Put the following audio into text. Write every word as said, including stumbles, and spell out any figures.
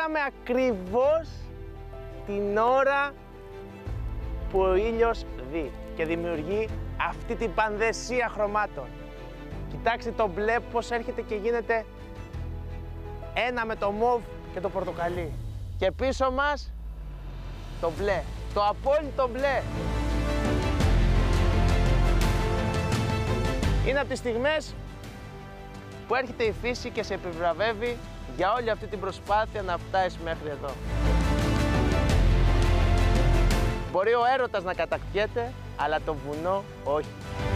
Φτάναμε ακριβώς την ώρα που ο ήλιος δει και δημιουργεί αυτή την πανδεσία χρωμάτων. Κοιτάξτε το μπλε πώς έρχεται και γίνεται ένα με το μοβ και το πορτοκαλί. Και πίσω μας το μπλε, το απόλυτο μπλε. Είναι από τις στιγμές που έρχεται η φύση και σε επιβραβεύει για όλη αυτή την προσπάθεια να φτάσεις μέχρι εδώ. Μπορεί ο έρωτας να κατακτιέται, αλλά το βουνό όχι.